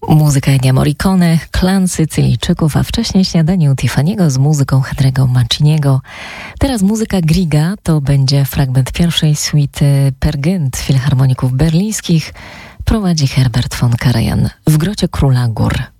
Muzyka Ennio Morricone, Klan Sycylijczyków, a wcześniej śniadanie u Tiffany'ego z muzyką Henry'ego Manciniego. Teraz muzyka Griega, to będzie fragment pierwszej suity Per Gynt Filharmoników Berlińskich. Prowadzi Herbert von Karajan w Grocie Króla Gór.